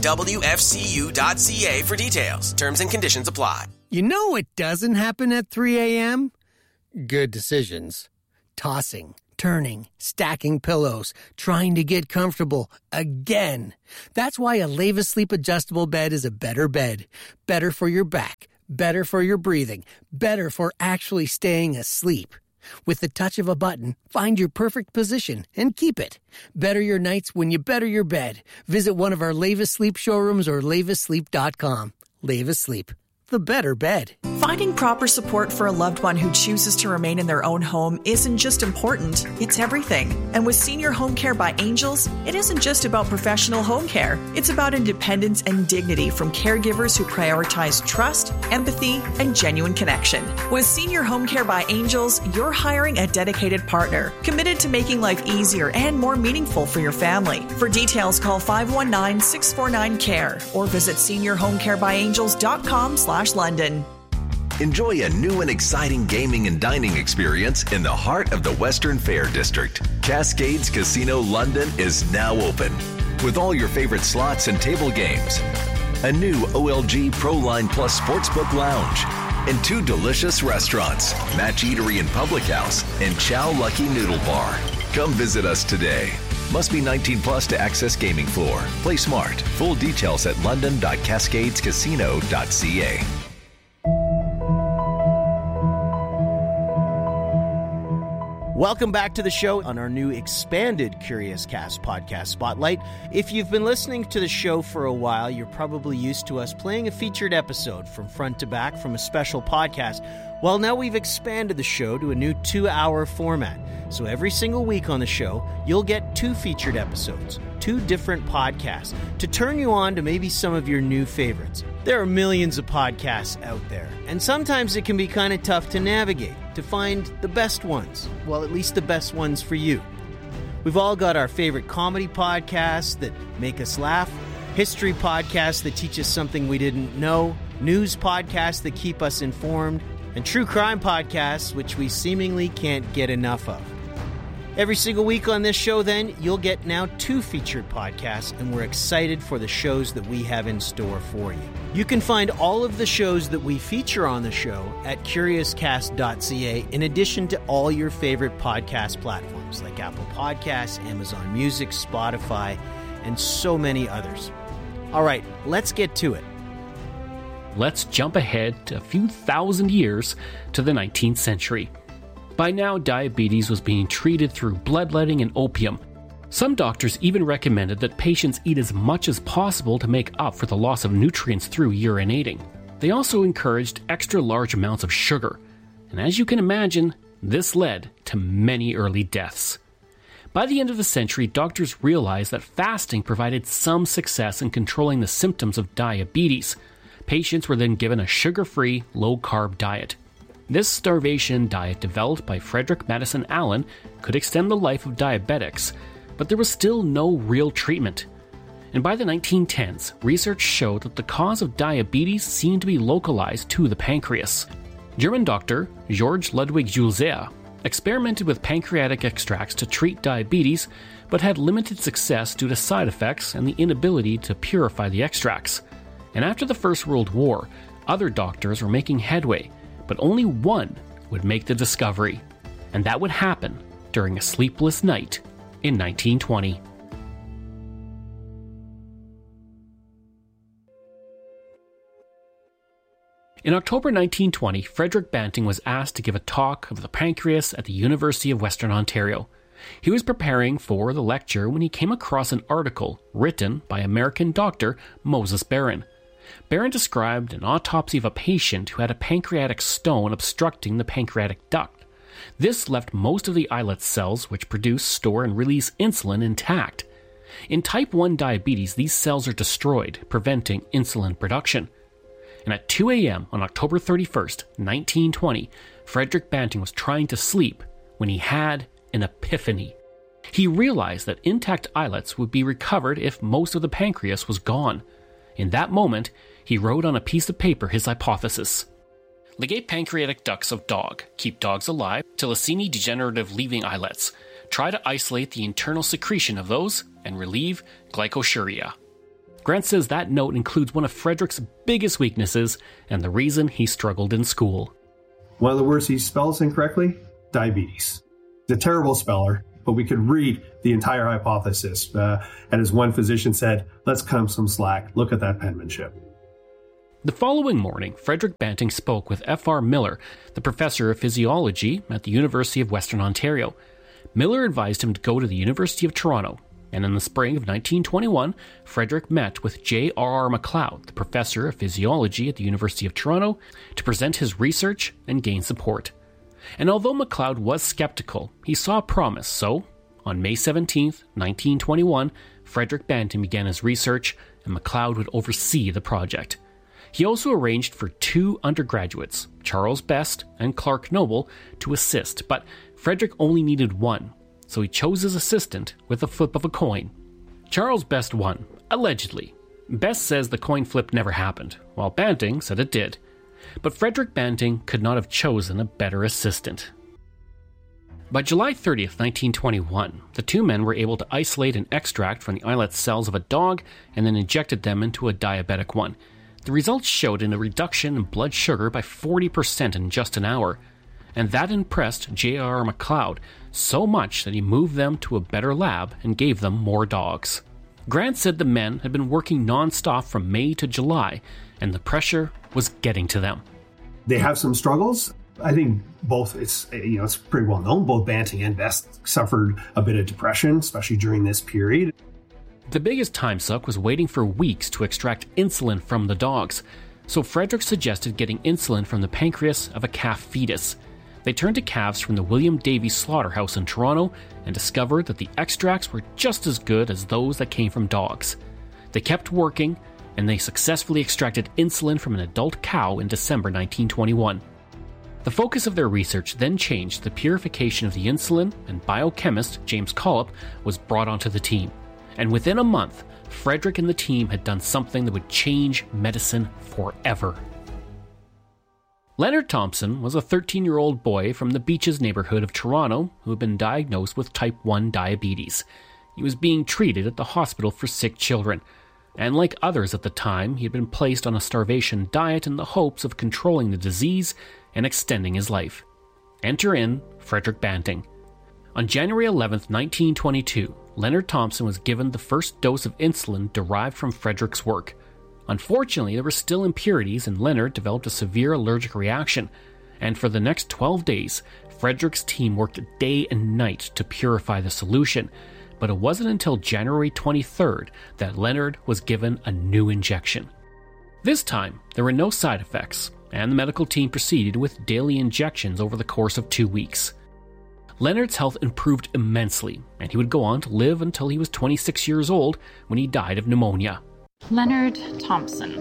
mywfcu.ca for details. Terms and conditions apply. You know what doesn't happen at 3 a.m.? Good decisions. Tossing, turning, stacking pillows, trying to get comfortable again. That's why a Leva Sleep adjustable bed is a better bed. Better for your back, better for your breathing, better for actually staying asleep. With the touch of a button, find your perfect position and keep it. Better your nights when you better your bed. Visit one of our Leva Sleep showrooms or levasleep.com. Leva Sleep. The better bed. Finding proper support for a loved one who chooses to remain in their own home isn't just important, it's everything. And with Senior Home Care by Angels, it isn't just about professional home care. It's about independence and dignity from caregivers who prioritize trust, empathy, and genuine connection. With Senior Home Care by Angels, you're hiring a dedicated partner, committed to making life easier and more meaningful for your family. For details, call 519-649-CARE or visit seniorhomecarebyangels.com/London. Enjoy a new and exciting gaming and dining experience in the heart of the Western Fair District. Cascades Casino London is now open with all your favorite slots and table games, a new OLG ProLine Plus Sportsbook Lounge, and 2 delicious restaurants, Match Eatery and Public House, and Chow Lucky Noodle Bar. Come visit us today. Must be 19 plus to access gaming floor. Play smart. Full details at london.cascadescasino.ca. Welcome back to the show on our new expanded Curious Cast podcast spotlight. If you've been listening to the show for a while, you're probably used to us playing a featured episode from front to back from a special podcast. Well, now we've expanded the show to a new 2-hour format. So every single week on the show, you'll get 2 featured episodes, 2 different podcasts, to turn you on to maybe some of your new favorites. There are millions of podcasts out there, and sometimes it can be kind of tough to navigate, to find the best ones. Well, at least the best ones for you. We've all got our favorite comedy podcasts that make us laugh, history podcasts that teach us something we didn't know, news podcasts that keep us informed, and true crime podcasts, which we seemingly can't get enough of. Every single week on this show, then, you'll get now 2 featured podcasts, and we're excited for the shows that we have in store for you. You can find all of the shows that we feature on the show at CuriousCast.ca, in addition to all your favorite podcast platforms like Apple Podcasts, Amazon Music, Spotify, and so many others. All right, let's get to it. Let's jump ahead a few thousand years to the 19th century. By now, diabetes was being treated through bloodletting and opium. Some doctors even recommended that patients eat as much as possible to make up for the loss of nutrients through urinating. They also encouraged extra large amounts of sugar, and as you can imagine, this led to many early deaths. By the end of the century, doctors realized that fasting provided some success in controlling the symptoms of diabetes. Patients were then given a sugar-free, low-carb diet. This starvation diet, developed by Frederick Madison Allen, could extend the life of diabetics, but there was still no real treatment. And by the 1910s, research showed that the cause of diabetes seemed to be localized to the pancreas. German doctor George Ludwig Julzer experimented with pancreatic extracts to treat diabetes, but had limited success due to side effects and the inability to purify the extracts. And after the First World War, other doctors were making headway, but only one would make the discovery, and that would happen during a sleepless night in 1920. In October 1920, Frederick Banting was asked to give a talk of the pancreas at the University of Western Ontario. He was preparing for the lecture when he came across an article written by American doctor Moses Barron. Barron described an autopsy of a patient who had a pancreatic stone obstructing the pancreatic duct. This left most of the islet cells which produce, store, and release insulin intact. In type 1 diabetes, these cells are destroyed, preventing insulin production. And at 2 a.m. on October 31st, 1920, Frederick Banting was trying to sleep when he had an epiphany. He realized that intact islets would be recovered if most of the pancreas was gone. In that moment, he wrote on a piece of paper his hypothesis. Ligate pancreatic ducts of dog. Keep dogs alive. Telecini degenerative leaving islets. Try to isolate the internal secretion of those and relieve glycosuria. Grant says that note includes one of Frederick's biggest weaknesses and the reason he struggled in school. One of the words he spells incorrectly, diabetes. He's a terrible speller, but we could read the entire hypothesis. And as one physician said, let's cut him some slack. Look at that penmanship. The following morning, Frederick Banting spoke with F.R. Miller, the professor of physiology at the University of Western Ontario. Miller advised him to go to the University of Toronto, and in the spring of 1921, Frederick met with J.R.R. MacLeod, the professor of physiology at the University of Toronto, to present his research and gain support. And although MacLeod was skeptical, he saw promise, so on May 17, 1921, Frederick Banting began his research, and MacLeod would oversee the project. He also arranged for 2 undergraduates, Charles Best and Clark Noble, to assist, but Frederick only needed one, so he chose his assistant with a flip of a coin. Charles Best won, allegedly. Best says the coin flip never happened, while Banting said it did. But Frederick Banting could not have chosen a better assistant. By July 30th, 1921, the 2 men were able to isolate an extract from the islet cells of a dog and then injected them into a diabetic one. The results showed a reduction in blood sugar by 40% in just an hour, and that impressed J.R.R. MacLeod so much that he moved them to a better lab and gave them more dogs. Grant said the men had been working non-stop from May to July, and the pressure was getting to them. They have some struggles. I think both, it's pretty well known, both Banting and Best suffered a bit of depression, especially during this period. The biggest time suck was waiting for weeks to extract insulin from the dogs, so Frederick suggested getting insulin from the pancreas of a calf fetus. They turned to calves from the William Davies Slaughterhouse in Toronto and discovered that the extracts were just as good as those that came from dogs. They kept working, and they successfully extracted insulin from an adult cow in December 1921. The focus of their research then changed to the purification of the insulin, and biochemist James Collip was brought onto the team. And within a month, Frederick and the team had done something that would change medicine forever. Leonard Thompson was a 13-year-old boy from the Beaches neighborhood of Toronto who had been diagnosed with type 1 diabetes. He was being treated at the hospital for sick children, and like others at the time, he had been placed on a starvation diet in the hopes of controlling the disease and extending his life. Enter in Frederick Banting. On January 11, 1922, Leonard Thompson was given the first dose of insulin derived from Frederick's work. Unfortunately, there were still impurities, and Leonard developed a severe allergic reaction, and for the next 12 days, Frederick's team worked day and night to purify the solution, but it wasn't until January 23rd that Leonard was given a new injection. This time, there were no side effects, and the medical team proceeded with daily injections over the course of 2 weeks. Leonard's health improved immensely, and he would go on to live until he was 26 years old when he died of pneumonia. Leonard Thompson,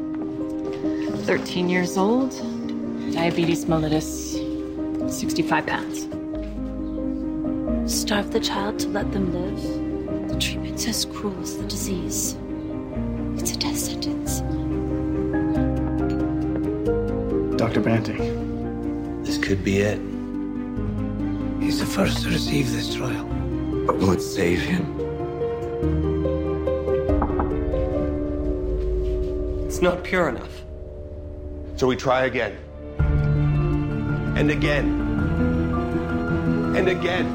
13 years old, diabetes mellitus, 65 pounds. Starve the child to let them live. The treatment's as cruel as the disease. It's a death sentence. Dr. Banting. This could be it. He's the first to receive this trial. But will it save him? It's not pure enough. So we try again. And again. And again.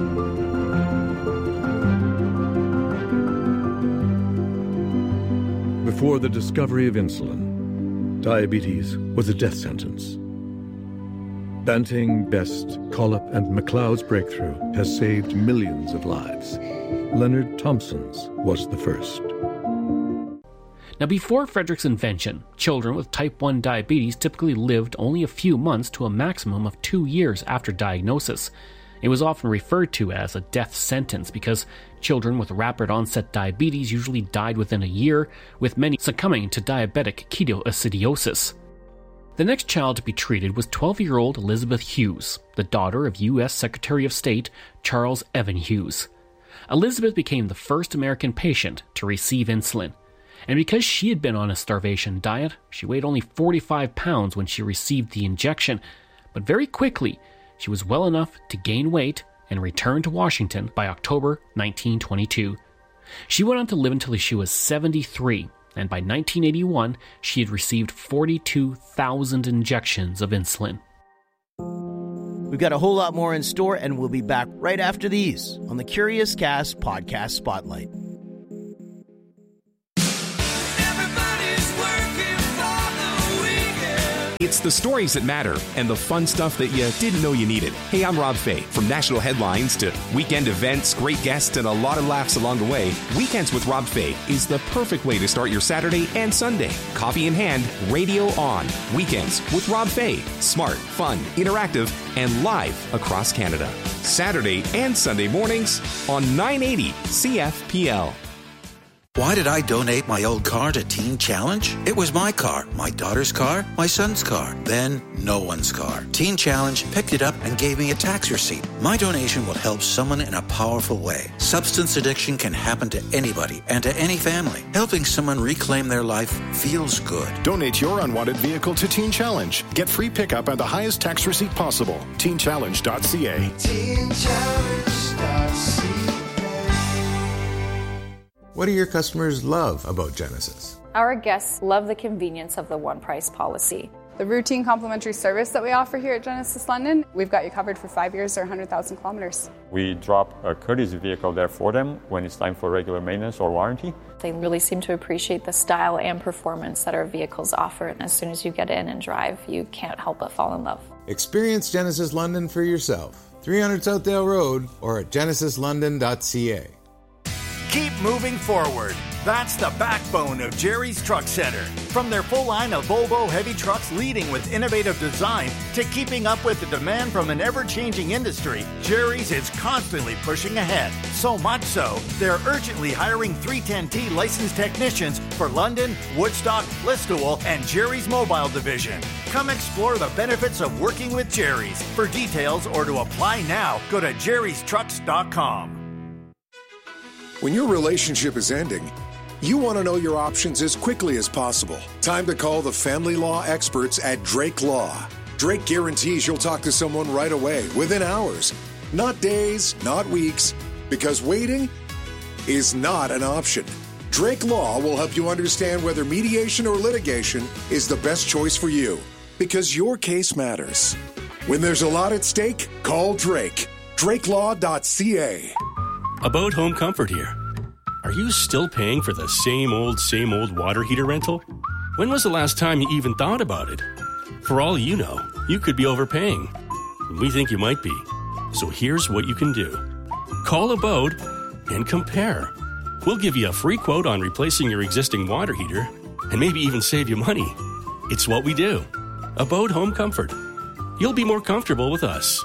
Before the discovery of insulin, diabetes was a death sentence. Banting, Best, Collip, and MacLeod's breakthrough has saved millions of lives. Leonard Thompson's was the first. Now, before Frederick's invention, children with type 1 diabetes typically lived only a few months to a maximum of 2 years after diagnosis. It was often referred to as a death sentence because children with rapid onset diabetes usually died within a year, with many succumbing to diabetic ketoacidosis. The next child to be treated was 12-year-old Elizabeth Hughes, the daughter of U.S. Secretary of State Charles Evan Hughes. Elizabeth became the first American patient to receive insulin. And because she had been on a starvation diet, she weighed only 45 pounds when she received the injection. But very quickly, she was well enough to gain weight and return to Washington by October 1922. She went on to live until she was 73, and by 1981, she had received 42,000 injections of insulin. We've got a whole lot more in store, and we'll be back right after these on the Curious Cast Podcast Spotlight. It's the stories that matter and the fun stuff that you didn't know you needed. Hey, I'm Rob Fay. From national headlines to weekend events, great guests, and a lot of laughs along the way, Weekends with Rob Fay is the perfect way to start your Saturday and Sunday. Coffee in hand, radio on. Weekends with Rob Fay. Smart, fun, interactive, and live across Canada. Saturday and Sunday mornings on 980 CFPL. Why did I donate my old car to Teen Challenge? It was my car, my daughter's car, my son's car, then no one's car. Teen Challenge picked it up and gave me a tax receipt. My donation will help someone in a powerful way. Substance addiction can happen to anybody and to any family. Helping someone reclaim their life feels good. Donate your unwanted vehicle to Teen Challenge. Get free pickup and the highest tax receipt possible. TeenChallenge.ca. TeenChallenge.ca. What do your customers love about Genesis? Our guests love the convenience of the one-price policy. The routine complimentary service that we offer here at Genesis London, we've got you covered for 5 years or 100,000 kilometers. We drop a courtesy vehicle there for them when it's time for regular maintenance or warranty. They really seem to appreciate the style and performance that our vehicles offer. And as soon as you get in and drive, you can't help but fall in love. Experience Genesis London for yourself. 300 Southdale Road or at genesislondon.ca. Keep moving forward. That's the backbone of Jerry's Truck Center. From their full line of Volvo heavy trucks leading with innovative design to keeping up with the demand from an ever-changing industry, Jerry's is constantly pushing ahead. So much so, they're urgently hiring 310T licensed technicians for London, Woodstock, Listowel, and Jerry's Mobile Division. Come explore the benefits of working with Jerry's. For details or to apply now, go to jerrystrucks.com. When your relationship is ending, you want to know your options as quickly as possible. Time to call the family law experts at Drake Law. Drake guarantees you'll talk to someone right away, within hours. Not days, not weeks, because waiting is not an option. Drake Law will help you understand whether mediation or litigation is the best choice for you, because your case matters. When there's a lot at stake, call Drake. DrakeLaw.ca. Abode Home Comfort here. Are you still paying for the same old water heater rental? When was the last time you even thought about it? For all you know, you could be overpaying. We think you might be. So here's what you can do. Call Abode and compare. We'll give you a free quote on replacing your existing water heater and maybe even save you money. It's what we do. Abode Home Comfort. You'll be more comfortable with us.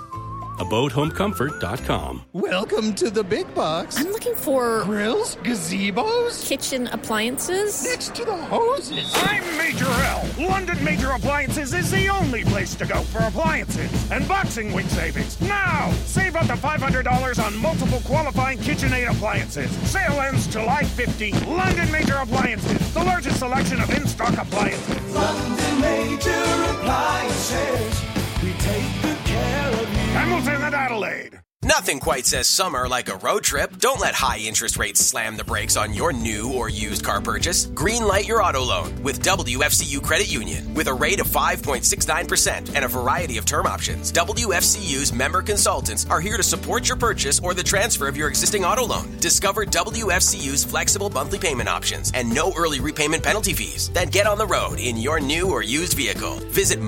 AbodeHomeComfort.com. Welcome to the big box. I'm looking for grills, gazebos, kitchen appliances. Next to the hoses. I'm Major L. London Major Appliances is the only place to go for appliances and Boxing Week savings. Now, save up to $500 on multiple qualifying KitchenAid appliances. Sale ends July 15th. London Major Appliances, the largest selection of in-stock appliances. London Major Appliances. We take good care of you. Hamilton and Adelaide. Nothing quite says summer like a road trip. Don't let high interest rates slam the brakes on your new or used car purchase. Greenlight your auto loan with WFCU Credit Union. With a rate of 5.69% and a variety of term options, WFCU's member consultants are here to support your purchase or the transfer of your existing auto loan. Discover WFCU's flexible monthly payment options and no early repayment penalty fees. Then get on the road in your new or used vehicle. Visit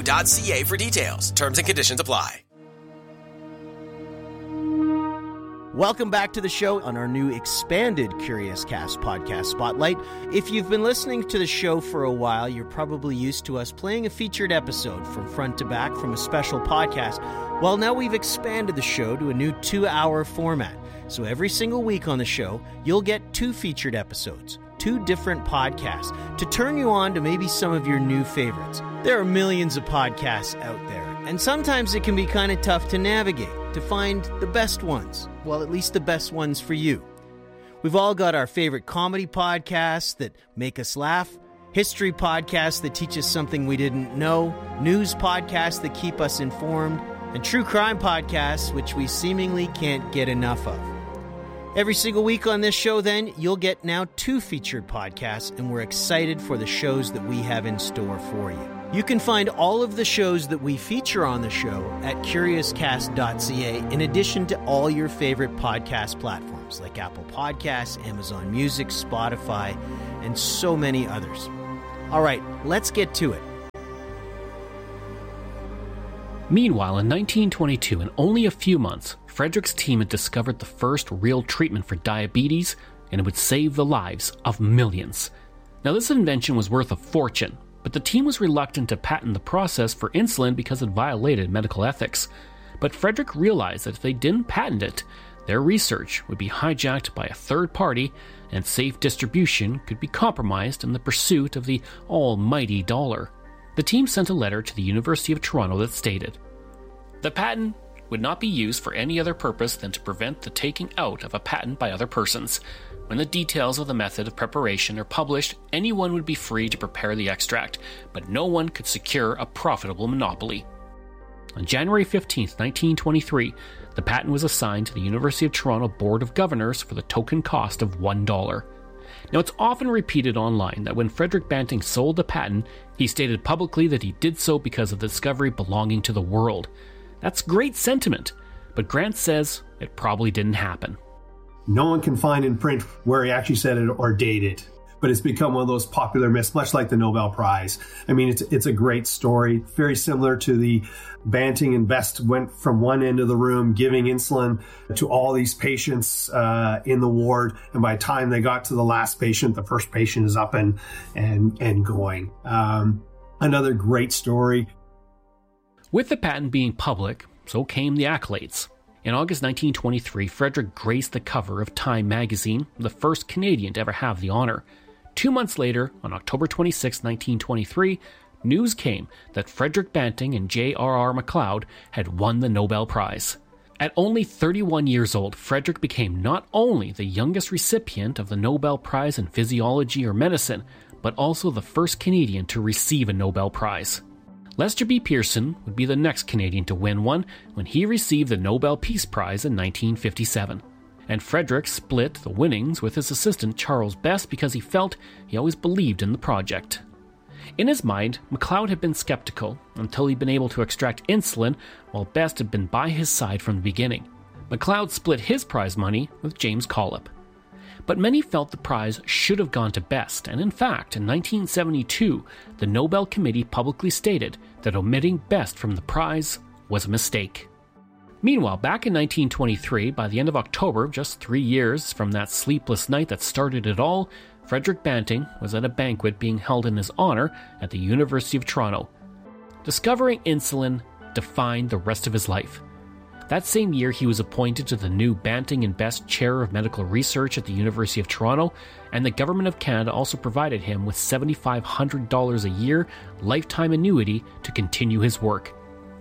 mywfcu.ca for details. Terms and conditions apply. Welcome back to the show on our new expanded Curious Cast podcast spotlight. If you've been listening to the show for a while, you're probably used to us playing a featured episode from front to back from a special podcast. Well, now we've expanded the show to a new 2-hour format. So every single week on the show, you'll get 2 featured episodes, 2 different podcasts, to turn you on to maybe some of your new favorites. There are millions of podcasts out there, and sometimes it can be kind of tough to navigate, to find the best ones. Well, at least the best ones for you. We've all got our favorite comedy podcasts that make us laugh, history podcasts that teach us something we didn't know, news podcasts that keep us informed, and true crime podcasts which we seemingly can't get enough of. Every single week on this show, then, you'll get now 2 featured podcasts, and we're excited for the shows that we have in store for you. You can find all of the shows that we feature on the show at CuriousCast.ca, in addition to all your favorite podcast platforms like Apple Podcasts, Amazon Music, Spotify, and so many others. All right, let's get to it. Meanwhile, in 1922, in only a few months, Frederick's team had discovered the first real treatment for diabetes, and it would save the lives of millions. Now, this invention was worth a fortune, but the team was reluctant to patent the process for insulin because it violated medical ethics. But Frederick realized that if they didn't patent it, their research would be hijacked by a third party, and safe distribution could be compromised in the pursuit of the almighty dollar. The team sent a letter to the University of Toronto that stated, "The patent would not be used for any other purpose than to prevent the taking out of a patent by other persons. When the details of the method of preparation are published, anyone would be free to prepare the extract, but no one could secure a profitable monopoly." On January 15, 1923, the patent was assigned to the University of Toronto Board of Governors for the token cost of $1. Now, it's often repeated online that when Frederick Banting sold the patent, he stated publicly that he did so because of the discovery belonging to the world. That's great sentiment, but Grant says it probably didn't happen. No one can find in print where he actually said it or date it, but it's become one of those popular myths, much like the Nobel Prize. I mean, it's a great story, very similar to the Banting and Best went from one end of the room giving insulin to all these patients in the ward, and by the time they got to the last patient, the first patient is up and going. Another great story. With the patent being public, so came the accolades. In August 1923, Frederick graced the cover of Time magazine, the first Canadian to ever have the honor. 2 months later, on October 26, 1923, news came that Frederick Banting and J.R.R. MacLeod had won the Nobel Prize. At only 31 years old, Frederick became not only the youngest recipient of the Nobel Prize in Physiology or Medicine, but also the first Canadian to receive a Nobel Prize. Lester B. Pearson would be the next Canadian to win one when he received the Nobel Peace Prize in 1957. And Frederick split the winnings with his assistant Charles Best because he felt he always believed in the project. In his mind, MacLeod had been skeptical until he'd been able to extract insulin, while Best had been by his side from the beginning. MacLeod split his prize money with James Collip. But many felt the prize should have gone to Best, and in fact, in 1972, the Nobel Committee publicly stated that omitting Best from the prize was a mistake. Meanwhile, back in 1923, by the end of October, just 3 years from that sleepless night that started it all, Frederick Banting was at a banquet being held in his honor at the University of Toronto. Discovering insulin defined the rest of his life. That same year, he was appointed to the new Banting and Best Chair of Medical Research at the University of Toronto, and the Government of Canada also provided him with $7,500 a year lifetime annuity to continue his work.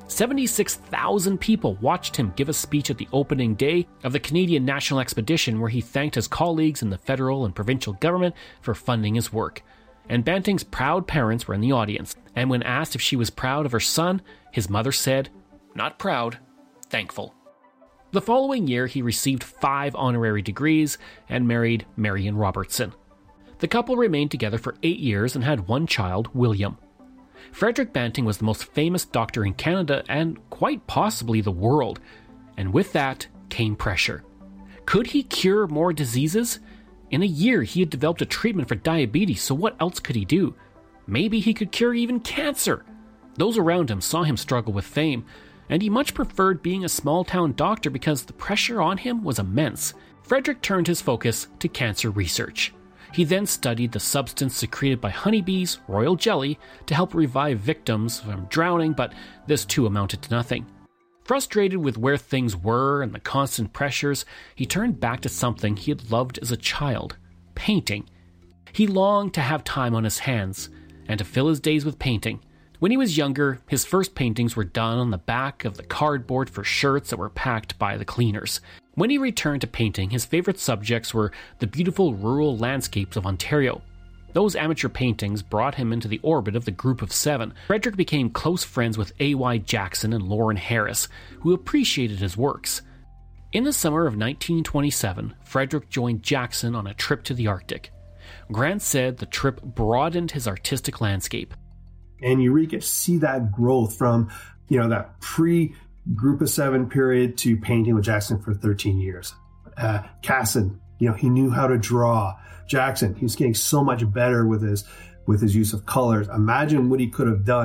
76,000 people watched him give a speech at the opening day of the Canadian National Expedition, where he thanked his colleagues in the federal and provincial government for funding his work. And Banting's proud parents were in the audience, and when asked if she was proud of her son, his mother said, "Not proud, thankful." The following year, he received 5 honorary degrees and married Marion Robertson. The couple remained together for 8 years and had 1 child, William. Frederick Banting was the most famous doctor in Canada and quite possibly the world, and with that came pressure. Could he cure more diseases? In a year, he had developed a treatment for diabetes, so what else could he do? Maybe he could cure even cancer. Those around him saw him struggle with fame, and he much preferred being a small-town doctor because the pressure on him was immense. Frederick turned his focus to cancer research. He then studied the substance secreted by honeybees, royal jelly, to help revive victims from drowning, but this too amounted to nothing. Frustrated with where things were and the constant pressures, he turned back to something he had loved as a child: painting. He longed to have time on his hands, and to fill his days with painting. When he was younger, his first paintings were done on the back of the cardboard for shirts that were packed by the cleaners. When he returned to painting, his favorite subjects were the beautiful rural landscapes of Ontario. Those amateur paintings brought him into the orbit of the Group of Seven. Frederick became close friends with A.Y. Jackson and Lauren Harris, who appreciated his works. In the summer of 1927, Frederick joined Jackson on a trip to the Arctic. Grant said the trip broadened his artistic landscape. And you really get to see that growth from, that pre-Group of Seven period to painting with Jackson for 13 years. Casson, he knew how to draw. Jackson, he was getting so much better with his use of colors. Imagine what he could have done